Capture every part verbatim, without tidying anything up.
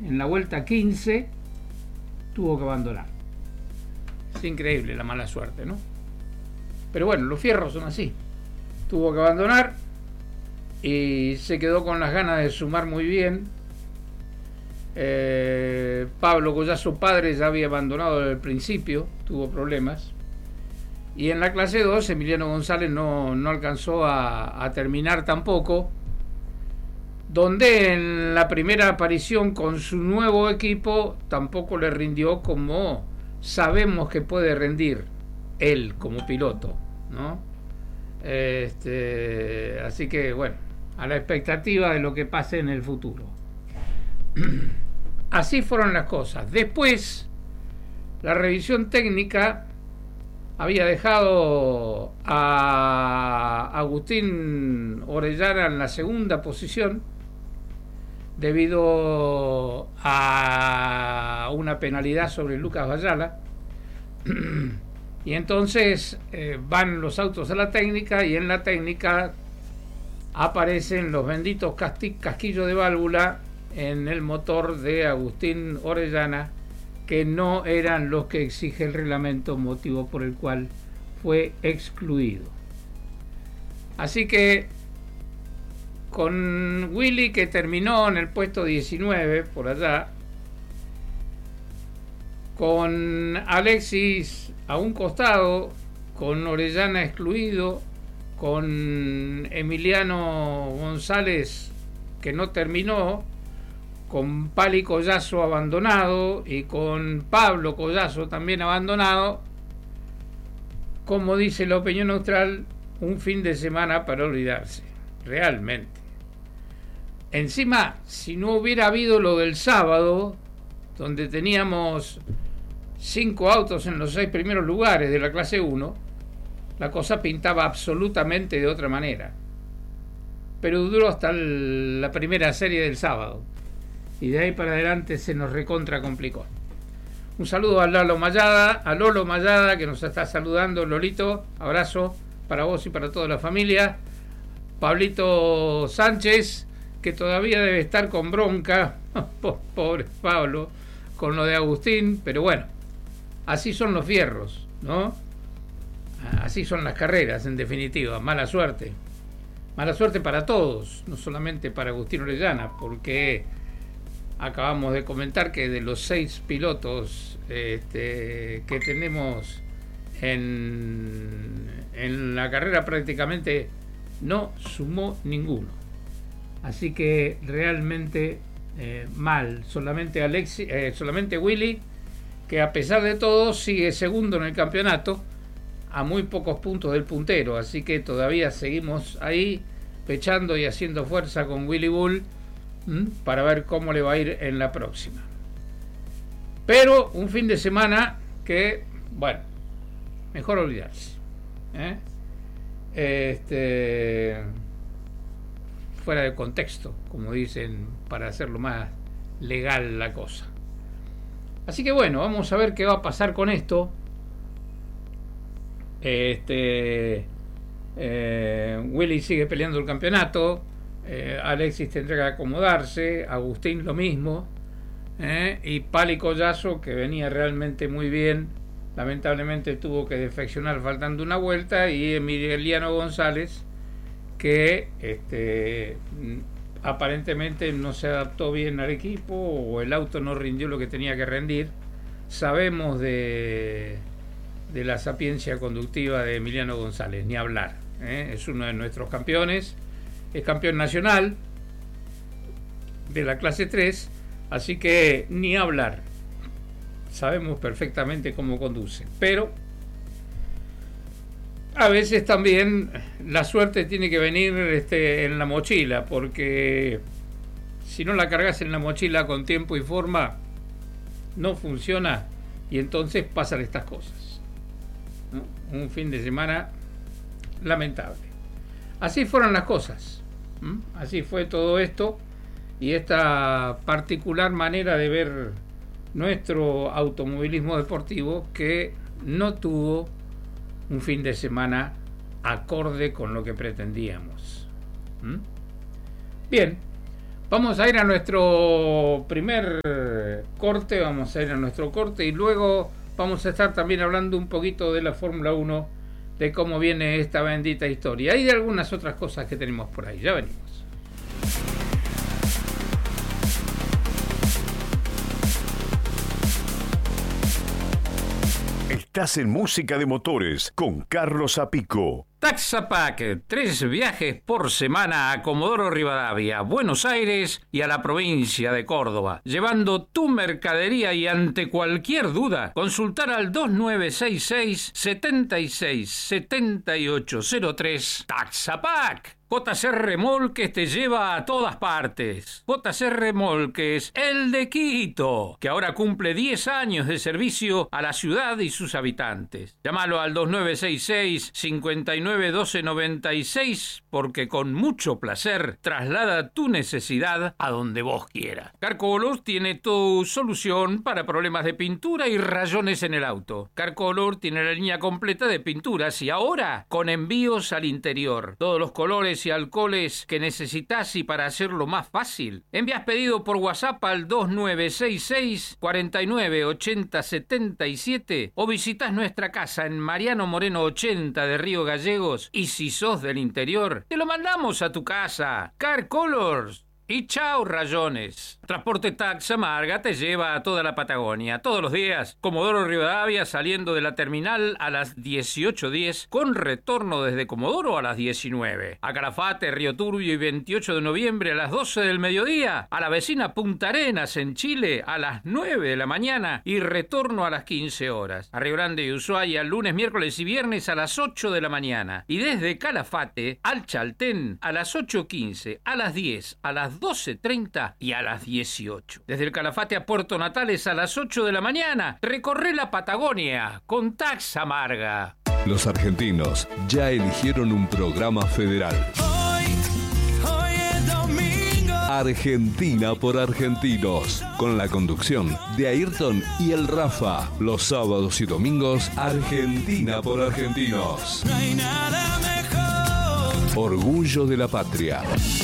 en la vuelta quince, tuvo que abandonar. Es increíble la mala suerte, ¿no? Pero bueno, los fierros son así. Tuvo que abandonar y se quedó con las ganas de sumar muy bien. Eh, Pablo Collazo padre ya había abandonado desde el principio, tuvo problemas. Y en la clase dos Emiliano González no, no alcanzó a, a terminar tampoco, donde en la primera aparición con su nuevo equipo tampoco le rindió como sabemos que puede rendir él como piloto, ¿no? Este, así que bueno, a la expectativa de lo que pase en el futuro. Así fueron las cosas. Después, la revisión técnica había dejado a Agustín Orellana en la segunda posición debido a una penalidad sobre Lucas Bayala. Y entonces eh, van los autos a la técnica y en la técnica aparecen los benditos casquillos de válvula en el motor de Agustín Orellana, que no eran los que exige el reglamento, motivo por el cual fue excluido. Así que con Willy, que terminó en el puesto diecinueve por allá, con Alexis a un costado, con Orellana excluido, con Emiliano González que no terminó, con Pali Collazo abandonado y con Pablo Collazo también abandonado, como dice la opinión neutral, un fin de semana para olvidarse, realmente. Encima, si no hubiera habido lo del sábado, donde teníamos cinco autos en los seis primeros lugares de la clase uno, la cosa pintaba absolutamente de otra manera. Pero duró hasta el, la primera serie del sábado. Y de ahí para adelante se nos recontra complicó. Un saludo a Lalo Mayada, a Lolo Mayada, que nos está saludando. Lolito, abrazo para vos y para toda la familia. Pablito Sánchez, que todavía debe estar con bronca, pobre Pablo, con lo de Agustín, pero bueno, así son los fierros, ¿no? Así son las carreras, en definitiva. Mala suerte. Mala suerte para todos, no solamente para Agustín Orellana, porque acabamos de comentar que de los seis pilotos este, que tenemos en, en la carrera prácticamente no sumó ninguno. Así que realmente eh, mal. Solamente Alexi, eh, solamente Willy, que a pesar de todo sigue segundo en el campeonato, a muy pocos puntos del puntero. Así que todavía seguimos ahí pechando y haciendo fuerza con Willy Bull ¿m? para ver cómo le va a ir en la próxima. Pero un fin de semana que, bueno, mejor olvidarse. ¿eh? Este, fuera de contexto, como dicen, para hacerlo más legal la cosa. Así que bueno, vamos a ver qué va a pasar con esto. Este, eh, Willy sigue peleando el campeonato. Eh, Alexis tendrá que acomodarse. Agustín lo mismo. Eh, y Pali Collazo, que venía realmente muy bien, lamentablemente tuvo que defeccionar faltando una vuelta. Y Emiliano González, que este, aparentemente no se adaptó bien al equipo, o el auto no rindió lo que tenía que rendir. Sabemos de, de la sapiencia conductiva de Emiliano González, ni hablar. ¿eh? Es uno de nuestros campeones, es campeón nacional de la clase tres, así que ni hablar. Sabemos perfectamente cómo conduce, pero a veces también la suerte tiene que venir este, en la mochila, porque si no la cargas en la mochila con tiempo y forma, no funciona, y entonces pasan estas cosas, ¿no? Un fin de semana lamentable. Así fueron las cosas. ¿Mm? Así fue todo esto, y esta particular manera de ver nuestro automovilismo deportivo, que no tuvo un fin de semana acorde con lo que pretendíamos. ¿Mm? Bien, Vamos a ir a nuestro primer corte, vamos a ir a nuestro corte y luego vamos a estar también hablando un poquito de la Fórmula uno, de cómo viene esta bendita historia y de algunas otras cosas que tenemos por ahí. Ya venimos. Estás en Música de Motores con Carlos Apico. Taxapack, tres viajes por semana a Comodoro Rivadavia, Buenos Aires y a la provincia de Córdoba, llevando tu mercadería y ante cualquier duda, consultar al dos nueve seis seis, siete seis siete ocho cero tres. Taxapack. J C Remolques te lleva a todas partes. J C Remolques, el de Quito, que ahora cumple diez años de servicio a la ciudad y sus habitantes. Llámalo al dos nueve seis seis, cinco nueve uno dos nueve seis porque con mucho placer traslada tu necesidad a donde vos quieras. Carcolor tiene tu solución para problemas de pintura y rayones en el auto. Carcolor tiene la línea completa de pinturas y ahora con envíos al interior. Todos los colores y alcoholes que necesitas y para hacerlo más fácil, envías pedido por WhatsApp al dos nueve seis seis, cuatro nueve ocho cero siete siete o visitas nuestra casa en Mariano Moreno ochenta de Río Gallegos y si sos del interior, te lo mandamos a tu casa. Car Colors. Y chao rayones. Transporte Taxa Marga te lleva a toda la Patagonia, todos los días. Comodoro Rivadavia saliendo de la terminal a las dieciocho diez con retorno desde Comodoro a las diecinueve. A Calafate, Río Turbio y veintiocho de noviembre a las doce del mediodía. A la vecina Punta Arenas en Chile a las nueve de la mañana y retorno a las quince horas. A Río Grande y Ushuaia lunes, miércoles y viernes a las ocho de la mañana. Y desde Calafate al Chaltén a las ocho quince, a las diez, a las doce treinta y a las dieciocho. Desde el Calafate a Puerto Natales a las ocho de la mañana. Recorre la Patagonia con Taxa Marga. Los argentinos ya eligieron un programa federal. Hoy, hoy es domingo. Argentina por argentinos. Con la conducción de Ayrton y el Rafa. Los sábados y domingos, Argentina por argentinos. No hay nada mejor. Orgullo de la patria.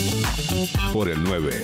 Por el nueve.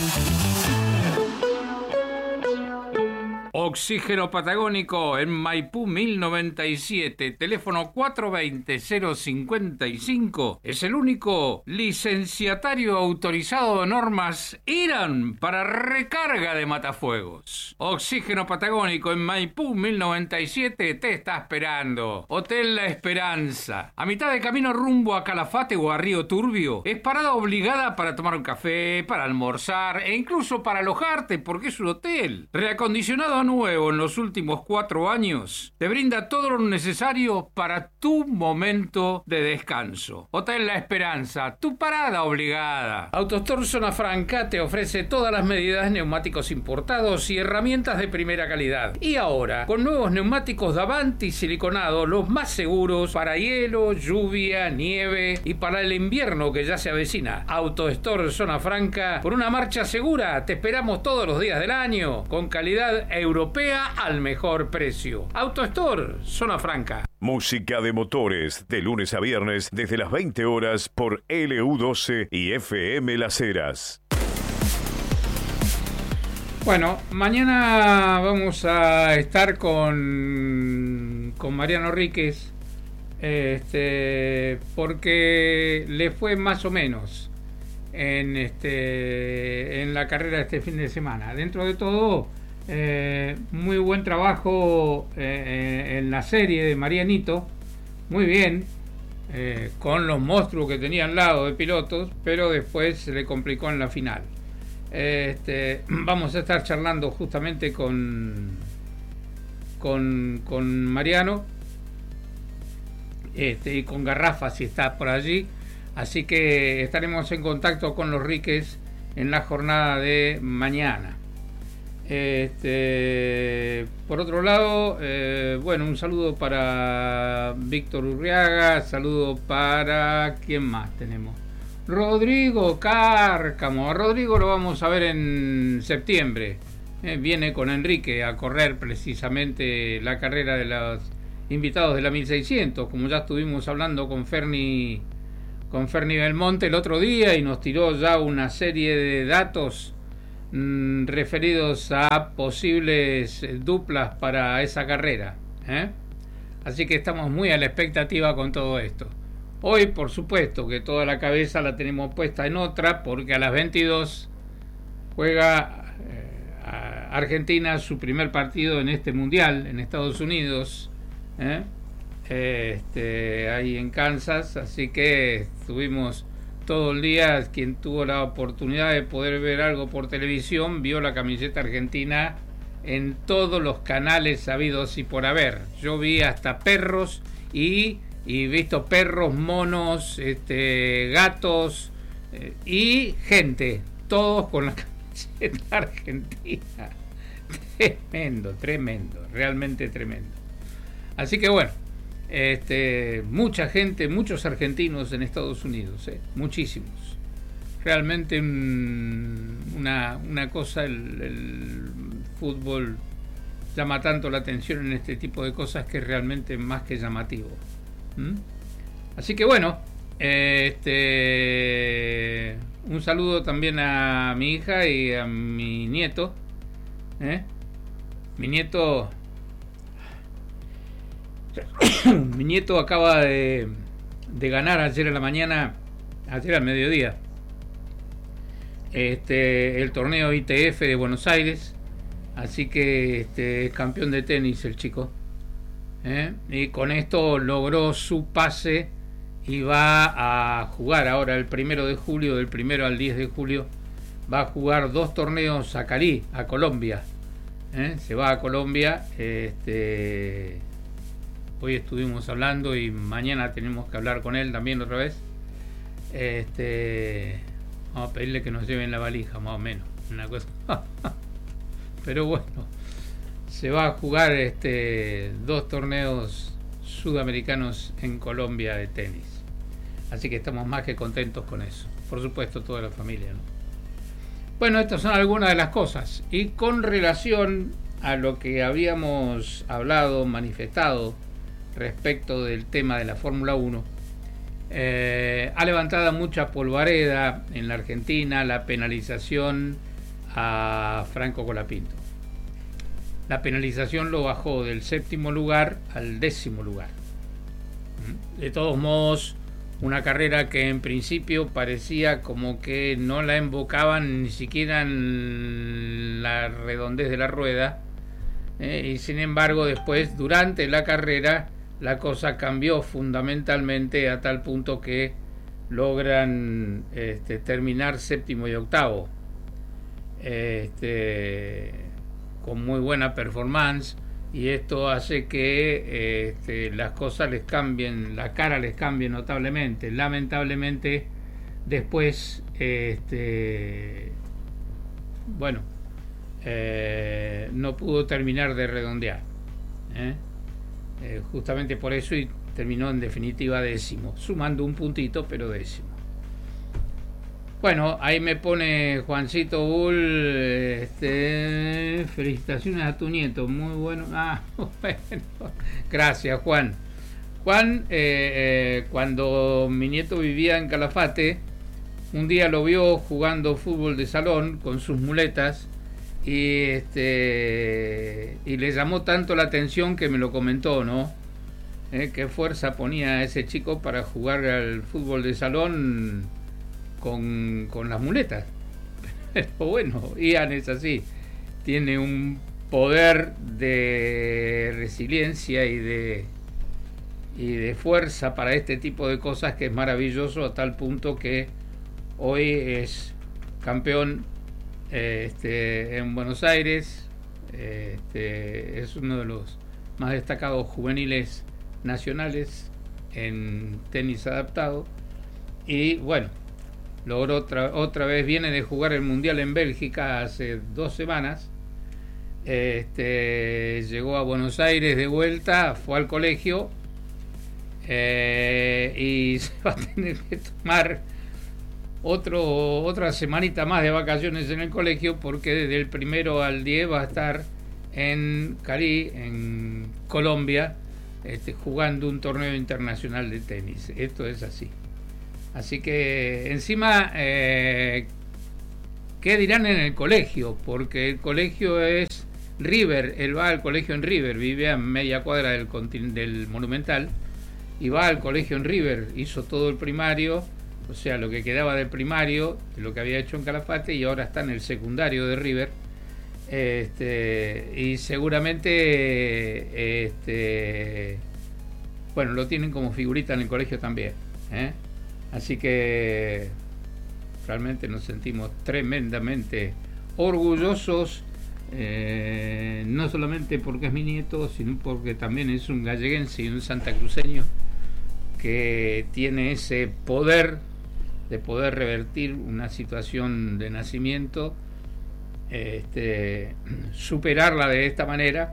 Oxígeno Patagónico en Maipú mil noventa y siete, teléfono cuatro dos cero, cero cinco cinco. Es el único licenciatario autorizado de normas IRAN para recarga de matafuegos. Oxígeno Patagónico en Maipú mil noventa y siete te está esperando. Hotel La Esperanza. A mitad de camino rumbo a Calafate o a Río Turbio. Es parada obligada para tomar un café, para almorzar e incluso para alojarte porque es un hotel. Reacondicionado nuevo en los últimos cuatro años, te brinda todo lo necesario para tu momento de descanso. Hotel La Esperanza, tu parada obligada. AutoStore Zona Franca te ofrece todas las medidas, neumáticos importados y herramientas de primera calidad. Y ahora, con nuevos neumáticos Davanti siliconados, los más seguros para hielo, lluvia, nieve y para el invierno que ya se avecina. AutoStore Zona Franca, por una marcha segura, te esperamos todos los días del año, con calidad europea al mejor precio. AutoStore Zona Franca. Música de Motores, de lunes a viernes desde las veinte horas por L U doce y F M Las Heras. Bueno, mañana vamos a estar con, con Mariano Ríquez, este, porque le fue más o menos en, este, en la carrera este fin de semana. Dentro de todo, Eh, muy buen trabajo eh, en la serie de Marianito, muy bien, eh, con los monstruos que tenía al lado de pilotos, pero después se le complicó en la final. Este, vamos a estar charlando justamente con, con, con Mariano este, y con Garrafa si está por allí, así que estaremos en contacto con los Ríquez en la jornada de mañana. Este, por otro lado, eh, bueno, un saludo para Víctor Urriaga, saludo para... ¿quién más tenemos? Rodrigo Cárcamo. A Rodrigo lo vamos a ver en septiembre. Eh, viene con Enrique a correr precisamente la carrera de los invitados de la mil seiscientos, como ya estuvimos hablando con Ferni, con Ferni Belmonte el otro día y nos tiró ya una serie de datos mmm, referidos a posibles duplas para esa carrera, ¿eh? Así que estamos muy a la expectativa con todo esto. Hoy, por supuesto, que toda la cabeza la tenemos puesta en otra, porque a las veintidós juega eh, a Argentina su primer partido en este mundial, en Estados Unidos, ¿eh? Este, ahí en Kansas, así que estuvimos todo el día. Quien tuvo la oportunidad de poder ver algo por televisión vio la camiseta argentina en todos los canales sabidos y por haber. Yo vi hasta perros y, y visto perros, monos, este, gatos eh, y gente, todos con la camiseta argentina. Tremendo, tremendo, realmente tremendo. Así que bueno, Este, mucha gente, muchos argentinos en Estados Unidos, eh, muchísimos. Realmente un, una, una cosa, el, el fútbol llama tanto la atención en este tipo de cosas que es realmente más que llamativo. ¿Mm? Así que bueno, este, un saludo también a mi hija y a mi nieto. ¿eh? Mi nieto... Mi nieto acaba de, de ganar ayer a la mañana, ayer al mediodía, este, el torneo I T F de Buenos Aires, así que este, es campeón de tenis el chico, ¿eh? Y con esto logró su pase y va a jugar ahora el primero de julio, del primero al diez de julio, va a jugar dos torneos a Cali, a Colombia, ¿eh? Se va a Colombia, este... Hoy estuvimos hablando y mañana tenemos que hablar con él también otra vez. Este, vamos a pedirle que nos lleven la valija, más o menos, una cosa. Pero bueno, se va a jugar este, dos torneos sudamericanos en Colombia de tenis. Así que estamos más que contentos con eso. Por supuesto, toda la familia, ¿no? Bueno, estas son algunas de las cosas. Y con relación a lo que habíamos hablado, manifestado respecto del tema de la Fórmula uno, eh, ha levantado mucha polvareda en la Argentina la penalización a Franco Colapinto. La penalización lo bajó del séptimo lugar al décimo lugar. De todos modos, una carrera que en principio parecía como que no la invocaban ni siquiera en la redondez de la rueda, eh, y sin embargo después, durante la carrera, la cosa cambió fundamentalmente a tal punto que logran este, terminar séptimo y octavo, este, con muy buena performance, y esto hace que este, las cosas les cambien, la cara les cambie notablemente. Lamentablemente después este, bueno eh, no pudo terminar de redondear, ¿eh? Eh, justamente por eso, y terminó en definitiva décimo, sumando un puntito, pero décimo. Bueno, ahí me pone Juancito Bull, este, felicitaciones a tu nieto, muy bueno. Ah, bueno, gracias Juan. Juan, eh, eh, cuando mi nieto vivía en Calafate, un día lo vio jugando fútbol de salón con sus muletas, y este y le llamó tanto la atención que me lo comentó, ¿no? Eh, qué fuerza ponía ese chico para jugar al fútbol de salón con, con las muletas. Pero bueno, Ian es así, tiene un poder de resiliencia y de y de fuerza para este tipo de cosas que es maravilloso, a tal punto que hoy es campeón Este, en Buenos Aires, este, es uno de los más destacados juveniles nacionales en tenis adaptado, y bueno, logró otra, otra vez, viene de jugar el Mundial en Bélgica hace dos semanas, este, llegó a Buenos Aires de vuelta, fue al colegio, eh, y se va a tener que tomar Otro, otra semanita más de vacaciones en el colegio, porque desde el primero al diez va a estar en Cali, en Colombia, este, jugando un torneo internacional de tenis. Esto es así. Así que encima, eh, ¿qué dirán en el colegio? Porque el colegio es River, él va al colegio en River, vive a media cuadra del, del Monumental, y va al colegio en River, hizo todo el primario, o sea, lo que quedaba del primario, de lo que había hecho en Calafate, y ahora está en el secundario de River, este, y seguramente, este, bueno, lo tienen como figurita en el colegio también, ¿eh? Así que realmente nos sentimos tremendamente orgullosos, eh, no solamente porque es mi nieto, sino porque también es un galleguense y un santacruceño que tiene ese poder de poder revertir una situación de nacimiento, este, superarla de esta manera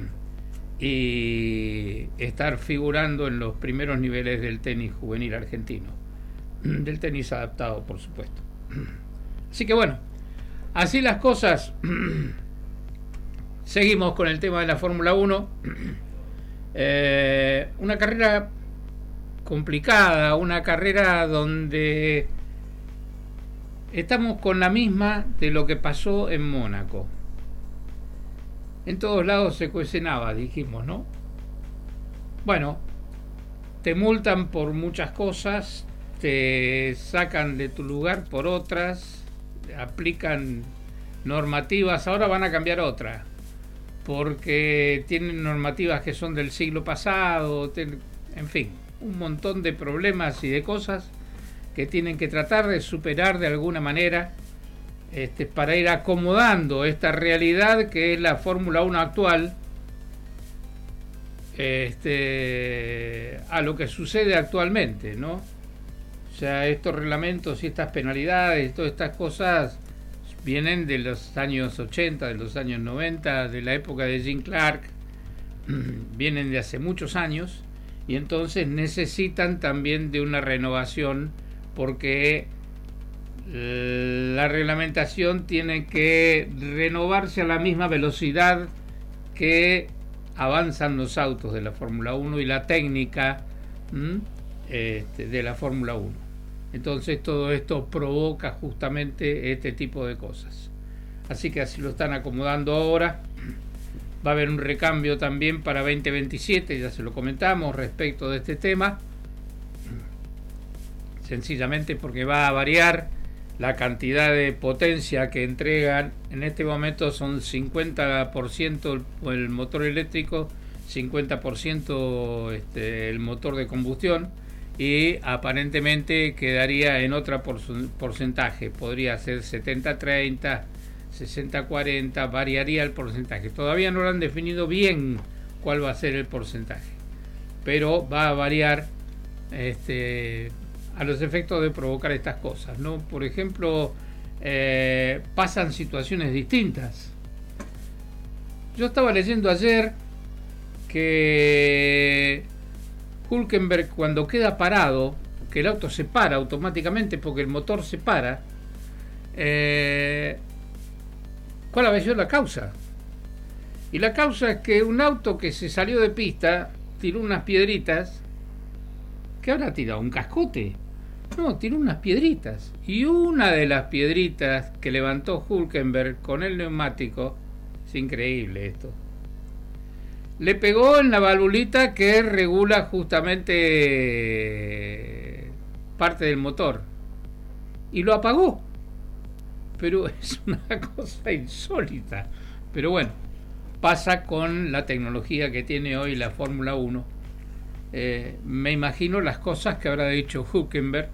y estar figurando en los primeros niveles del tenis juvenil argentino, del tenis adaptado, por supuesto. Así que bueno, así las cosas. Seguimos con el tema de la Fórmula uno. Eh, una carrera complicada, una carrera donde estamos con la misma de lo que pasó en Mónaco. En todos lados se cocinaba, dijimos, ¿no? Bueno, te multan por muchas cosas, te sacan de tu lugar por otras, aplican normativas, ahora van a cambiar otra, porque tienen normativas que son del siglo pasado, ten, en fin, un montón de problemas y de cosas que tienen que tratar de superar de alguna manera, este, para ir acomodando esta realidad que es la Fórmula uno actual, este, a lo que sucede actualmente, ¿no? O sea, estos reglamentos y estas penalidades, todas estas cosas vienen de los años ochenta, de los años noventa, de la época de Jim Clark, vienen de hace muchos años, y entonces necesitan también de una renovación, porque la reglamentación tiene que renovarse a la misma velocidad que avanzan los autos de la Fórmula uno y la técnica este, de la Fórmula uno. Entonces todo esto provoca justamente este tipo de cosas. Así que así lo están acomodando ahora. Va a haber un recambio también para veinte veintisiete, ya se lo comentamos respecto de este tema. Sencillamente porque va a variar la cantidad de potencia que entregan. En este momento son cincuenta por ciento el, el motor eléctrico, cincuenta por ciento este, el motor de combustión, y aparentemente quedaría en otro porcentaje, podría ser setenta treinta, sesenta cuarenta, variaría el porcentaje. Todavía no lo han definido bien cuál va a ser el porcentaje, pero va a variar este, a los efectos de provocar estas cosas, ¿no? Por ejemplo, eh, pasan situaciones distintas. Yo estaba leyendo ayer que Hülkenberg, cuando queda parado, que el auto se para automáticamente porque el motor se para, eh, ¿cuál había sido la causa? Y la causa es que un auto que se salió de pista tiró unas piedritas. ¿Qué habrá tirado? ¿Un cascote? No, tiró unas piedritas. Y una de las piedritas que levantó Hülkenberg con el neumático, es increíble esto, le pegó en la valvulita que regula justamente parte del motor y lo apagó. Pero es una cosa insólita. Pero bueno, pasa con la tecnología que tiene hoy la Fórmula uno. Eh, me imagino las cosas que habrá dicho Hülkenberg.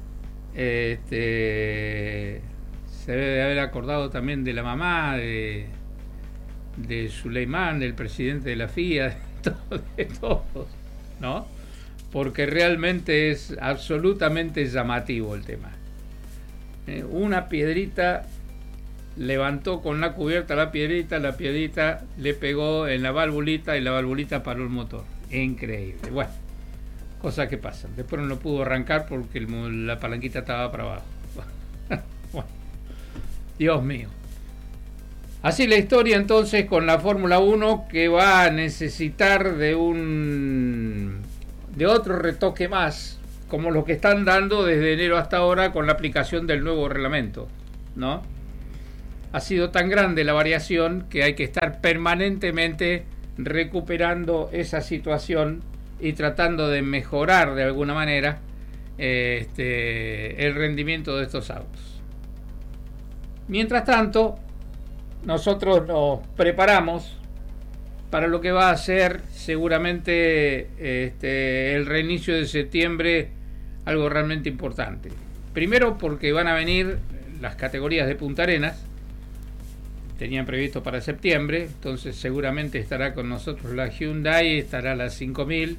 Este, se debe de haber acordado también de la mamá de de Suleimán, del presidente de la F I A, de, todo, de todos, ¿no? Porque realmente es absolutamente llamativo el tema. Eh, una piedrita levantó con la cubierta la piedrita, la piedrita le pegó en la valvulita y la valvulita paró el motor. Increíble. Bueno, cosas que pasan. Después no lo pudo arrancar porque el, la palanquita estaba para abajo. Bueno, Dios mío. Así la historia entonces con la Fórmula uno, que va a necesitar de un de otro retoque más, como los que están dando desde enero hasta ahora con la aplicación del nuevo reglamento, ¿no? Ha sido tan grande la variación que hay que estar permanentemente recuperando esa situación y tratando de mejorar de alguna manera eh, este, el rendimiento de estos autos. Mientras tanto, nosotros nos preparamos para lo que va a ser seguramente este, el reinicio de septiembre, algo realmente importante. Primero porque van a venir las categorías de Punta Arenas, tenían previsto para septiembre, entonces seguramente estará con nosotros la Hyundai, estará la cinco mil.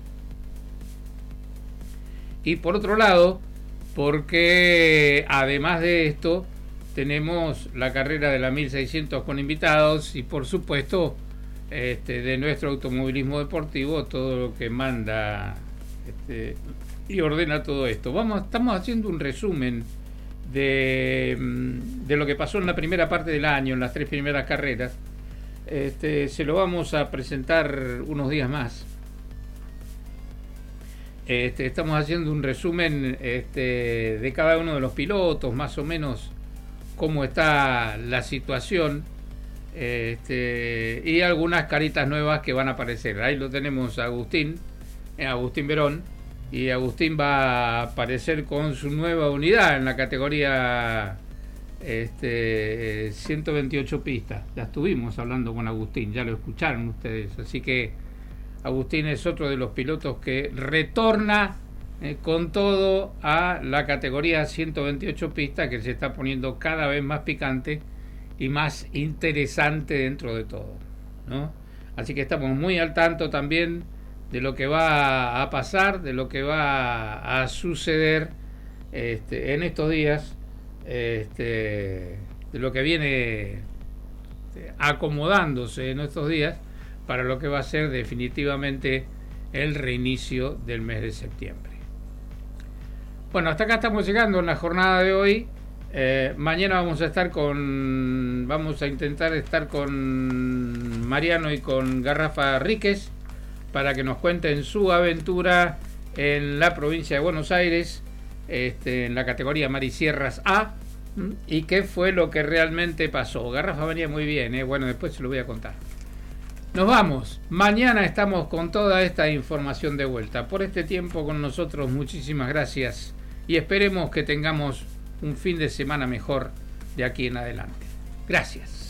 Y por otro lado, porque además de esto, tenemos la carrera de la mil seiscientos con invitados y por supuesto este, de nuestro automovilismo deportivo, todo lo que manda este, y ordena todo esto. Vamos, estamos haciendo un resumen de, de lo que pasó en la primera parte del año, en las tres primeras carreras. Este, se lo vamos a presentar unos días más. Este, estamos haciendo un resumen este, de cada uno de los pilotos, más o menos cómo está la situación, este, y algunas caritas nuevas que van a aparecer. Ahí lo tenemos a Agustín, eh, Agustín Verón, y Agustín va a aparecer con su nueva unidad en la categoría este, ciento veintiocho pistas. Ya estuvimos hablando con Agustín, ya lo escucharon ustedes, así que Agustín es otro de los pilotos que retorna eh, con todo a la categoría ciento veintiocho pistas, que se está poniendo cada vez más picante y más interesante dentro de todo, ¿no? Así que estamos muy al tanto también de lo que va a pasar, de lo que va a suceder este, en estos días, este, de lo que viene acomodándose en estos días para lo que va a ser definitivamente el reinicio del mes de septiembre. Bueno, hasta acá estamos llegando en la jornada de hoy. Eh, mañana vamos a estar con, vamos a intentar estar con Mariano y con Garrafa Ríquez para que nos cuenten su aventura en la provincia de Buenos Aires, este, en la categoría Marisierras A, y qué fue lo que realmente pasó. Garrafa venía muy bien, ¿eh? Bueno, después se lo voy a contar. Nos vamos. Mañana estamos con toda esta información de vuelta. Por este tiempo con nosotros, muchísimas gracias y esperemos que tengamos un fin de semana mejor de aquí en adelante. Gracias.